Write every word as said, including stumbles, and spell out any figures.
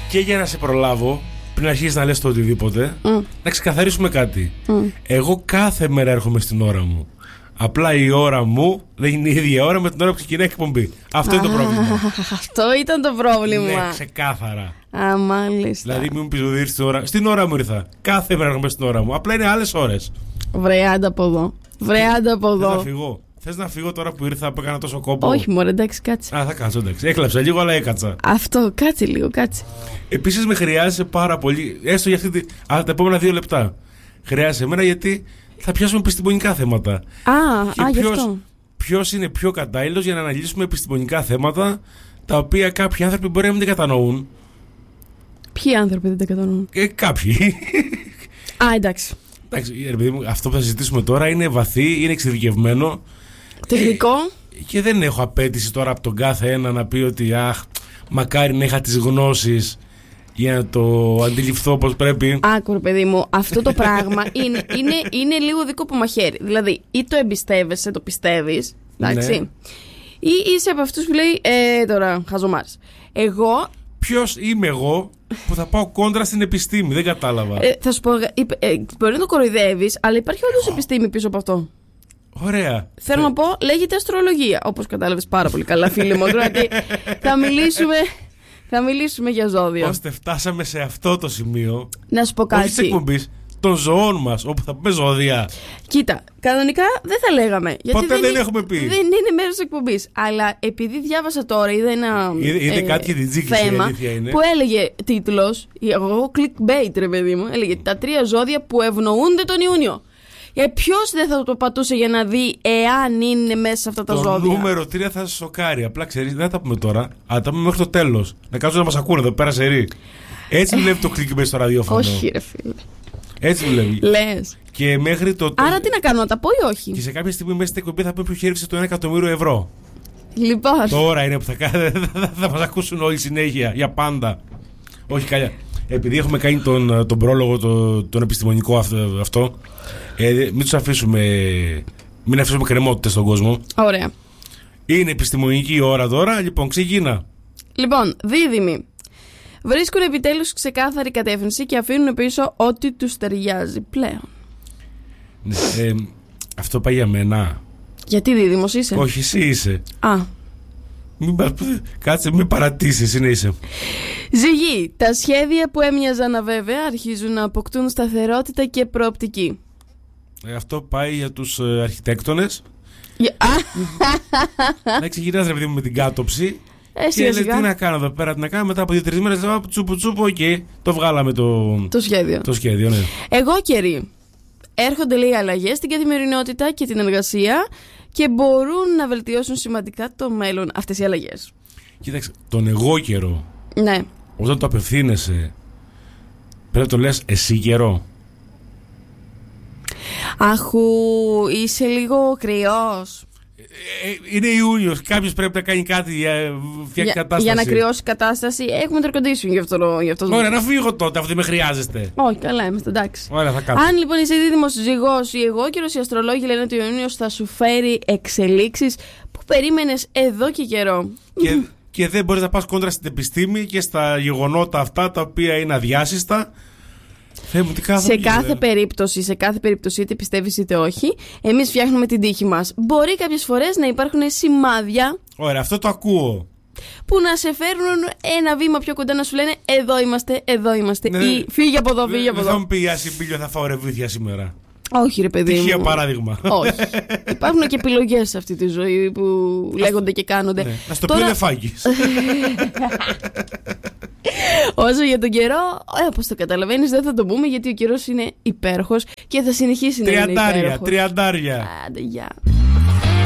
Και για να σε προλάβω, πριν αρχίσεις να λες το οτιδήποτε, mm. να ξεκαθαρίσουμε κάτι. Mm. Εγώ κάθε μέρα έρχομαι στην ώρα μου. Απλά η ώρα μου δεν είναι η ίδια ώρα με την ώρα που ξεκινάει η εκπομπή. Αυτό είναι το πρόβλημα. Αυτό ήταν το πρόβλημα. Ναι, ξεκάθαρα. Α, μάλιστα. Δηλαδή, μην μου πεις ότι ήρθες στην ώρα. Στην ώρα μου ήρθα. Κάθε μέρα έρχομαι στην ώρα μου. Απλά είναι άλλες ώρες. Βρε, άντα από εδώ. Βρε, άντα από εδώ. Θες να φύγω. Θες να φύγω τώρα που ήρθα που έκανα τόσο κόπο? Όχι, μωρέ, εντάξει, κάτσε. Α, θα κάτσω, εντάξει. Έκλαψα λίγο, αλλά έκατσα. Αυτό, κάτσε λίγο, κάτσε. Επίσης, με χρειάζεσαι πάρα πολύ. Έστω για αυτή τη. Α, τα επόμενα δύο λεπτά. Χρειάζεσαι εμένα γιατί θα πιάσουμε επιστημονικά θέματα. Α, και α, ποιος, γι' αυτό. Ποιος είναι πιο κατάλληλος για να αναλύσουμε επιστημονικά θέματα τα οποία κάποιοι άνθρωποι μπορεί να μην τα κατανοούν. Ποιοι άνθρωποι δεν τα κατανοούν? Ε, κάποιοι. Α, εντάξει. Εντάξει, ρε παιδί μου, αυτό που θα συζητήσουμε τώρα είναι βαθύ, είναι εξειδικευμένο. Τεχνικό. Ε, και δεν έχω απέτηση τώρα από τον κάθε ένα να πει ότι αχ, μακάρι να είχα τις γνώσεις για να το αντιληφθώ όπως πρέπει. Άκου ρε παιδί μου, αυτό το πράγμα είναι, είναι, είναι λίγο δικό που μαχαίρι. Δηλαδή, ή το εμπιστεύεσαι, το πιστεύεις, εντάξει, ναι. Ή είσαι από αυτούς που λέει, ε, τώρα, χαζομάρες. Εγώ... Ποιος είμαι εγώ που θα πάω κόντρα στην επιστήμη? Δεν κατάλαβα. Ε, θα σου πω, ε, ε, μπορεί να το κοροϊδεύεις, αλλά υπάρχει όντως oh. επιστήμη πίσω από αυτό. Ωραία. Θέλω ε. να πω, λέγεται αστρολογία. Όπως κατάλαβες πάρα πολύ καλά, φίλοι μου. Γιατί θα μιλήσουμε... Θα μιλήσουμε για ζώδια. Ώστε φτάσαμε σε αυτό το σημείο. Να σου πω κάτι. Όχι της εκπομπής, των ζωών μας, όπου θα πούμε ζώδια. Κοίτα, κανονικά δεν θα λέγαμε. Γιατί ποτέ δεν, δεν είναι, έχουμε πει. Δεν είναι μέρος της εκπομπής. Αλλά επειδή διάβασα τώρα, είδα ένα είδε, είδε ε, κάτι για την θέμα είναι. που έλεγε τίτλος, εγώ clickbait ρε παιδί μου, έλεγε τα τρία ζώδια που ευνοούνται τον Ιούνιο. Ε, ποιος δεν θα το πατούσε για να δει εάν είναι μέσα σε αυτά τα το ζώδια? Το νούμερο τρία θα σε σοκάρει. Απλά ξέρεις, δεν θα τα πούμε τώρα, αλλά τα πούμε μέχρι το τέλος. Να κάτσουν να μας ακούνε εδώ πέρα σε ρί. Έτσι δουλεύει το clickbait στο ραδιόφωνο. Όχι ρε φίλε. Έτσι δουλεύει. Λες. Και μέχρι το... Άρα τι να κάνω, να τα πω ή όχι? Και σε κάποια στιγμή μέσα στην εκπομπή θα πούμε ποιο χέρισε το ένα εκατομμύριο ευρώ. Λοιπόν. Τώρα είναι που θα, θα μας ακούσουν όλοι συνέχεια, για πάντα. Όχι καλιά. Επειδή έχουμε κάνει τον, τον πρόλογο, τον, τον επιστημονικό αυτό, αυτό ε, μην τους αφήσουμε, μην αφήσουμε κρεμότητες στον κόσμο. Ωραία. Είναι επιστημονική ώρα τώρα, λοιπόν, ξεκίνα. Λοιπόν, δίδυμοι βρίσκουν επιτέλους ξεκάθαρη κατεύθυνση και αφήνουν πίσω ό,τι τους ταιριάζει πλέον. Ναι, ε, αυτό πάει για μένα. Γιατί δίδυμος είσαι? Όχι, εσύ είσαι. Α. Μην, κάτσε, μην παρατήσεις, είναι είσαι. Ζυγή, τα σχέδια που έμοιαζαν αβέβαια αρχίζουν να αποκτούν σταθερότητα και προοπτική. Ε, αυτό πάει για τους ε, αρχιτέκτονες. Για... Να ξεκινάς ρε παιδί μου με την κάτωψη. Εσύ, και λέει τι να κάνω εδώ πέρα, τι να κάνω μετά από δύο-τρεις μέρες. Τσούπου τσούπου και το βγάλαμε το, το σχέδιο. Το σχέδιο, ναι. Εγώ καιροί. Έρχονται λέει αλλαγές στην καθημερινότητα και την εργασία και μπορούν να βελτιώσουν σημαντικά το μέλλον αυτές οι αλλαγές. Κοίταξε, τον εγώ καιρό. Ναι. Όταν το απευθύνεσαι, πρέπει να το λες εσύ καιρό. Αχού, είσαι λίγο κρυός. Ε, είναι Ιούνιος, κάποιος πρέπει να κάνει κάτι για φτιάξει κατάσταση. Για να κρυώσει κατάσταση, έχουμε το air conditioning γι' αυτό. Γι' αυτό Ωραία, να φύγω τότε, αφού δεν με χρειάζεστε. Όχι, καλά, είμαστε εντάξει. Ωραία, θα κάτσω. Αν λοιπόν είσαι δίδυμος, ζυγός ή εγώκερος, οι αστρολόγοι λένε ότι ο Ιούνιος θα σου φέρει εξελίξεις που περίμενες εδώ και καιρό. Και, και δεν μπορείς να πας κόντρα στην επιστήμη και στα γεγονότα αυτά τα οποία είναι αδιάσυστα. Σε κάθε περίπτωση, σε κάθε περίπτωση, είτε πιστεύεις είτε όχι, εμείς φτιάχνουμε την τύχη μας. Μπορεί κάποιες φορές να υπάρχουν σημάδια. Ωραία, αυτό το ακούω. Που να σε φέρνουν ένα βήμα πιο κοντά, να σου λένε εδώ είμαστε, εδώ είμαστε. Ναι, ή φύγε από εδώ, φύγε από εδώ. Δεν θα μου πει Ασυμπίλιο, θα φάω ρεβίθια σήμερα. Όχι ρε παιδί μου. Τυχαίο παράδειγμα. Όχι. Υπάρχουν και επιλογές σε αυτή τη ζωή που λέγονται και κάνονται. Ναι. Να στο πει ο Λεφάκης. Όσο για τον καιρό, ε, όπως το καταλαβαίνεις, δεν θα το πούμε γιατί ο καιρός είναι υπέροχος και θα συνεχίσει να είναι υπέροχος. Τριαντάρια, τριαντάρια. Άντε, γεια.